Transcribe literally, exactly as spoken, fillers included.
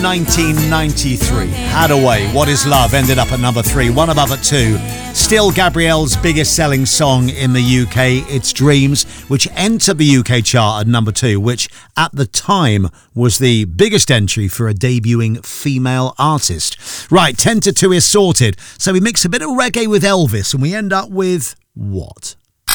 nineteen ninety-three, Hadaway, What Is Love, ended up at number three, one above at two. Still Gabrielle's biggest selling song in the U K, It's Dreams, which entered the U K chart at number two, which at the time was the biggest entry for a debuting female artist. Right, ten to two is sorted, so we mix a bit of reggae with Elvis and we end up with what?